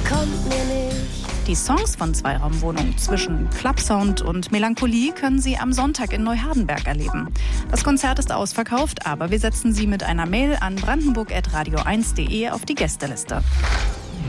kommt mir nicht. Die Songs von Zweiraumwohnung zwischen Clubsound und Melancholie können Sie am Sonntag in Neuhardenberg erleben. Das Konzert ist ausverkauft, aber wir setzen Sie mit einer Mail an brandenburg@radio1.de auf die Gästeliste.